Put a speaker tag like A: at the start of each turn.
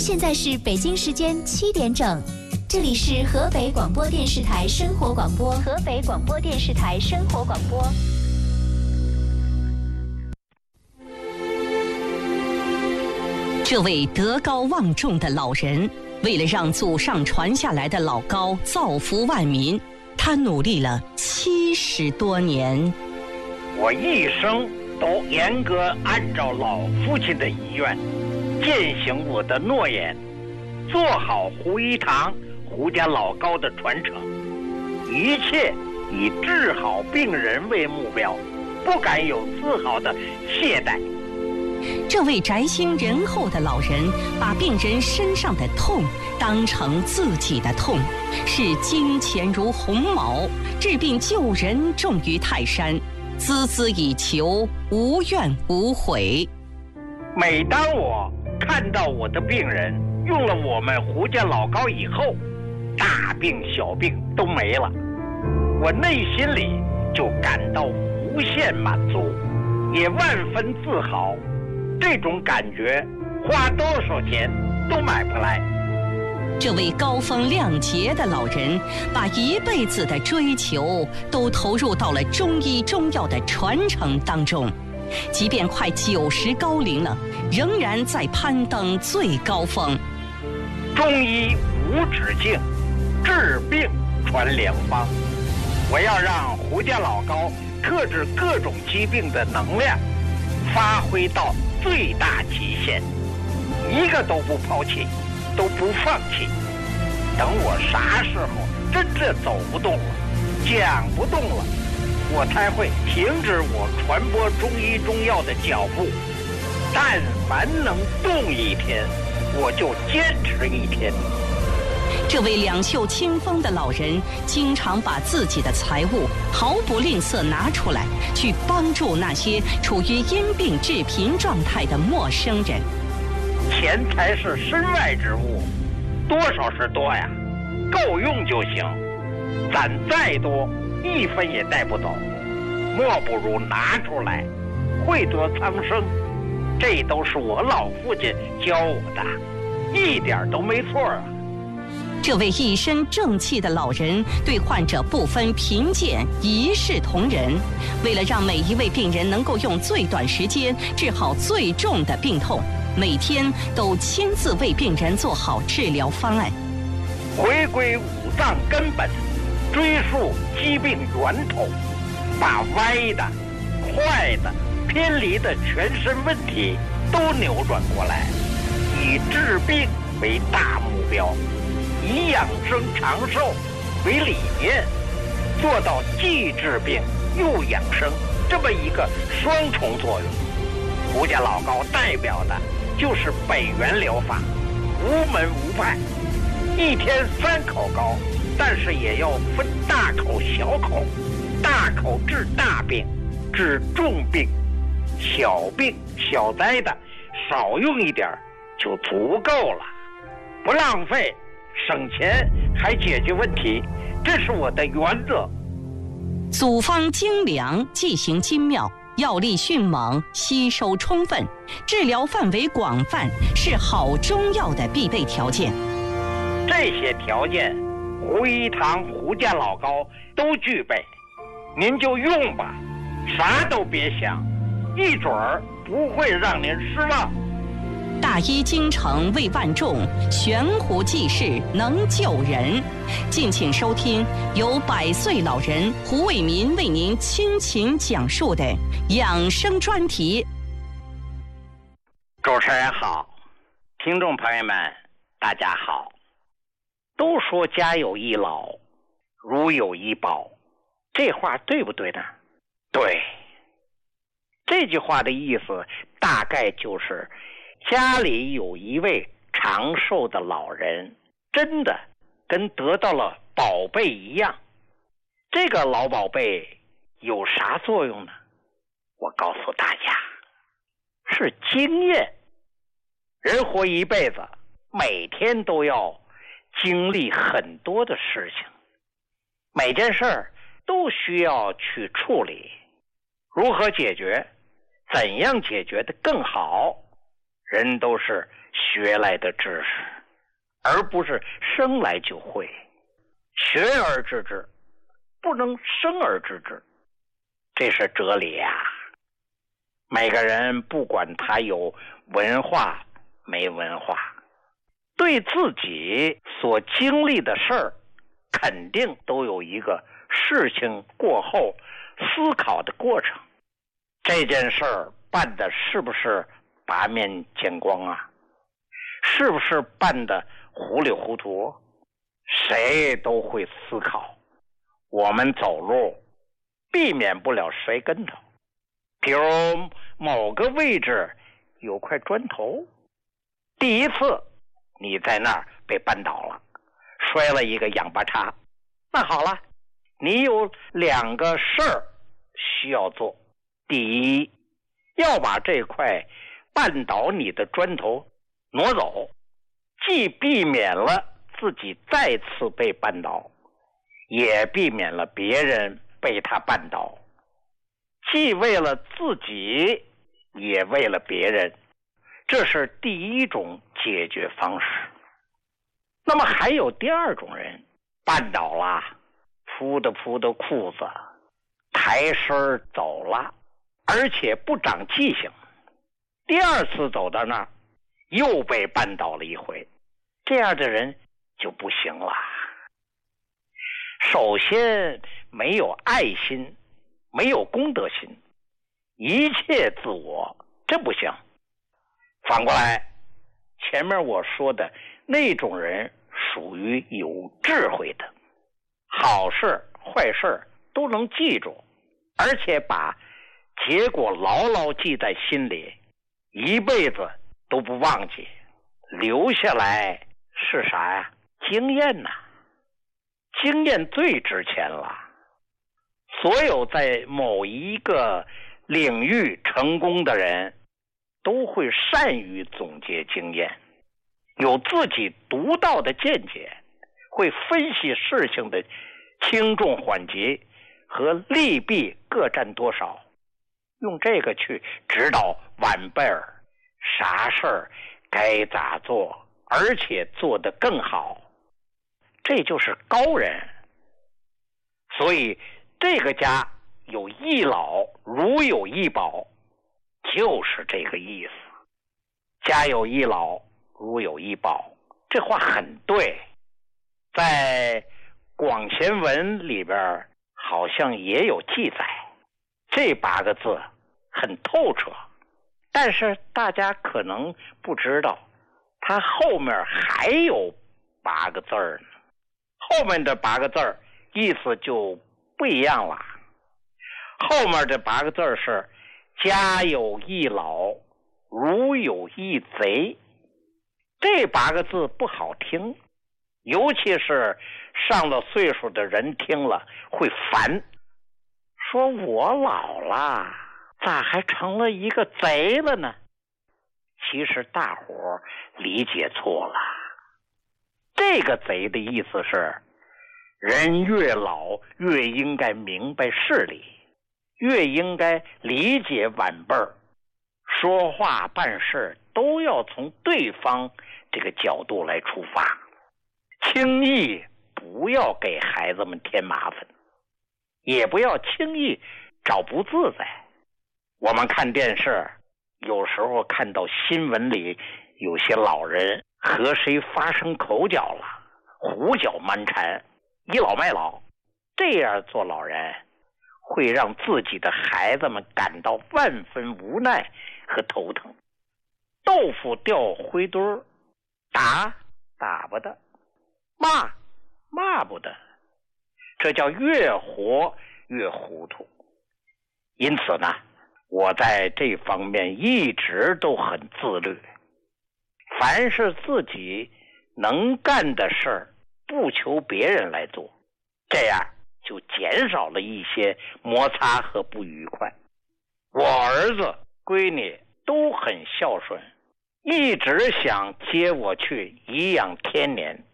A: 现在是北京时间7点整，这里是河北广播电视台生活广播。河北广播电视台生活广播。
B: 这位德高望重的老人，为了让祖上传下来的老高造福万民，他努力了70多年。
C: 我一生都严格按照老父亲的遗愿，践行我的诺言，做好胡一堂胡家老高的传承，一切以治好病人为目标，不敢有丝毫的懈怠。
B: 这位宅心仁厚的老人，把病人身上的痛当成自己的痛，视金钱如鸿毛，治病救人重于泰山，孜孜以求，无怨无悔。
C: 每当我看到我的病人用了我们胡家老高以后，大病小病都没了，我内心里就感到无限满足，也万分自豪。这种感觉花多少钱都买不来。
B: 这位高风亮节的老人，把一辈子的追求都投入到了中医中药的传承当中，即便快90高龄了，仍然在攀登最高峰。
C: 中医无止境，治病传良方。我要让胡家老高克制各种疾病的能量发挥到最大极限，一个都不抛弃，都不放弃。等我啥时候真正走不动了，讲不动了，我才会停止我传播中医中药的脚步。但凡能动一天，我就坚持一天。
B: 这位两袖清风的老人，经常把自己的财物毫不吝啬拿出来，去帮助那些处于因病致贫状态的陌生人。
C: 钱财是身外之物，多少是多呀，够用就行。攒再多，1分也带不走，莫不如拿出来，惠泽苍生。这都是我老父亲教我的，一点都没错啊。
B: 这位一身正气的老人，对患者不分贫贱，一视同仁。为了让每一位病人能够用最短时间治好最重的病痛，每天都亲自为病人做好治疗方案。
C: 回归五脏根本，追溯疾病源头，把歪的、坏的、偏离的全身问题都扭转过来，以治病为大目标，以养生长寿为理念，做到既治病又养生这么一个双重作用。胡家老高代表的就是北元疗法，无门无派，一天3口膏，但是也要分大口小口，大口治大病，治重病，小病小灾的少用一点就足够了，不浪费，省钱还解决问题，这是我的原则。
B: 组方精良，剂型精妙，药力迅猛，吸收充分，治疗范围广泛，是好中药的必备条件。
C: 这些条件，胡一堂胡家老高都具备，您就用吧，啥都别想，一准儿不会让您失望。
B: 大医精诚为万众，悬壶济世能救人。敬请收听由100岁老人胡卫民为您倾情讲述的养生专题。
C: 主持人好，听众朋友们大家好。都说家有一老，如有一宝，这话对不对呢？对。这句话的意思大概就是家里有一位长寿的老人，真的跟得到了宝贝一样。这个老宝贝有啥作用呢？我告诉大家，是经验。人活一辈子，每天都要经历很多的事情，每件事儿都需要去处理，如何解决，怎样解决的更好， 人都是学来的知识，而不是生来就会。学而知之，不能生而知之，这是哲理啊。每个人不管他有文化没文化，对自己所经历的事儿，肯定都有一个事情过后思考的过程。这件事儿办的是不是八面见光啊？是不是办的糊里糊涂？谁都会思考。我们走路避免不了摔跟头，比如某个位置有块砖头，第一次你在那儿被绊倒了，摔了一个仰八叉。那好了，你有2个事儿需要做。第一，要把这块绊倒你的砖头挪走，既避免了自己再次被绊倒，也避免了别人被他绊倒，既为了自己也为了别人，这是第一种解决方式。那么还有第2种人，绊倒了，扑的裤子，抬身走了，而且不长记性，第2次走到那儿又被绊倒了一回，这样的人就不行了。首先没有爱心，没有公德心，一切自我，这不行。反过来，前面我说的那种人属于有智慧的，好事坏事都能记住，而且把结果牢牢记在心里，一辈子都不忘记，留下来是啥呀？经验呐，经验最值钱了。所有在某一个领域成功的人，都会善于总结经验，有自己独到的见解，会分析事情的轻重缓急和利弊各占多少，用这个去指导晚辈儿啥事儿该咋做，而且做得更好，这就是高人。所以这个家有一老如有一宝，就是这个意思。家有一老如有一宝，这话很对，在广贤文里边好像也有记载。这8个字很透彻，但是大家可能不知道，它后面还有8个字呢。后面的8个字意思就不一样了。后面的8个字是家有一老如有一贼，这8个字不好听，尤其是上了岁数的人听了会烦，说我老了咋还成了一个贼了呢？其实大伙理解错了，这个贼的意思是，人越老越应该明白事理，越应该理解晚辈儿，说话办事都要从对方这个角度来出发，轻易不要给孩子们添麻烦，也不要轻易找不自在。我们看电视，有时候看到新闻里有些老人和谁发生口角了，胡搅蛮缠，倚老卖老，这样做老人会让自己的孩子们感到万分无奈和头疼。豆腐掉灰堆儿，打不得，骂不得，这叫越活越糊涂。因此呢，我在这方面一直都很自律，凡是自己能干的事儿，不求别人来做，这样就减少了一些摩擦和不愉快。我儿子闺女都很孝顺，一直想接我去颐养天年，